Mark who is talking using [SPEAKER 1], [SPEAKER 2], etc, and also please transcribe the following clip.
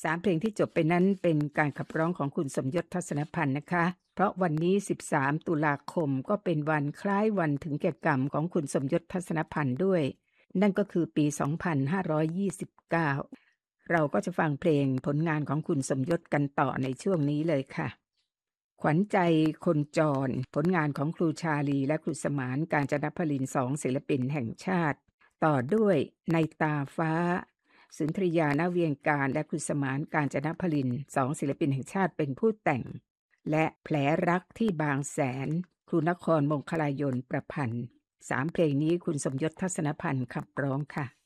[SPEAKER 1] 3เพลงที่จบไปนั้นเป็นการขับร้องของคุณสมยศทัศนพันธ์นะคะเพราะวันนี้13ตุลาคมก็เป็นวันคล้ายวันถึงแก่กรรมของคุณสมยศทัศนพันธ์ด้วยนั่นก็คือปี2529เราก็จะฟังเพลงผลงานของคุณสมยศกันต่อในช่วงนี้เลยค่ะขวัญใจคนจรผลงานของครูชาลีและครูสมานกาญจนพลิน2ศิลปินแห่งชาติต่อด้วยในตาฟ้าสุนทรียา ณ เวียงการและครูสมานกาญจนพลิน2ศิลปินแห่งชาติเป็นผู้แต่งและแผลรักที่บางแสนครูนครมงคลายนประพันธ์3เพลงนี้คุณสมยศทัศนพันธ์ขับร้องค่ะ